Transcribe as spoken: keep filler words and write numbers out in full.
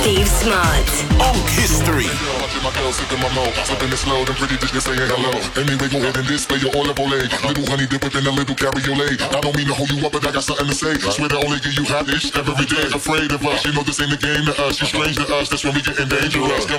Steve Smart. Funk history. My girl sipping my mouth, sipping it slow, them pretty bitches saying hello. Anyway, go ahead and display your olive oil. Little honey dip within a little cabriolet. I don't mean to hold you up, but I got something to say. Swear to only give you hot ish every day. Afraid of us, you know this ain't a game to us. You're strange to us, that's when we getting dangerous.